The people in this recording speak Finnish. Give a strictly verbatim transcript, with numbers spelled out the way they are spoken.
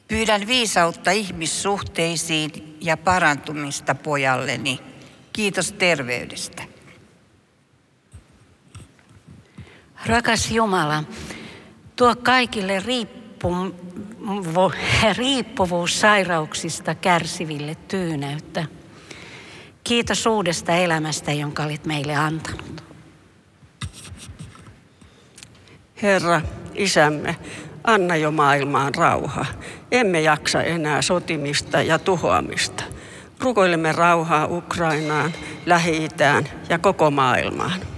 Pyydän viisautta ihmissuhteisiin ja parantumista pojalleni. Kiitos terveydestä. Rakas Jumala, tuo kaikille riippu, riippuvuussairauksista kärsiville tyyneyttä. Kiitos uudesta elämästä, jonka olit meille antanut. Herra, Isämme, anna jo maailmaan rauha. Emme jaksa enää sotimista ja tuhoamista. Rukoilemme rauhaa Ukrainaan, Lähi-itään ja koko maailmaan.